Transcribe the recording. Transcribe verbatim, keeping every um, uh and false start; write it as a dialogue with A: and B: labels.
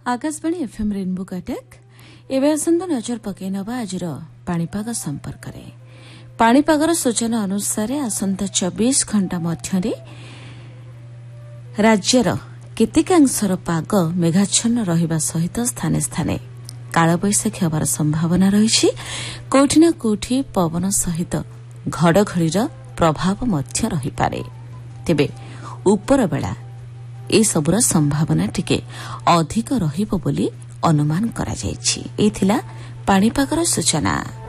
A: Akashvani FM rainbow Cuttack एवं आसंतु नजर पकई नवा आज पाणीपाग संपर्क में पाणीपागर सूचना अनुसार आसंता चौबीस घंटा मध्य राज्यर केतेकांशर पाग मेघाच्छन्न रहिबा सहित स्थाने स्थाने कालबैशाखी होबार संभावना रही कोठी ना कोठी पवन सहित घड़घड़ीर प्रभाव मध्य रही पारे तेबे उपर बेला ए सबुर संभावना टिके अधिक रहिबो बोली अनुमान करा जायछि। एथिला पाणीपागर सूचना।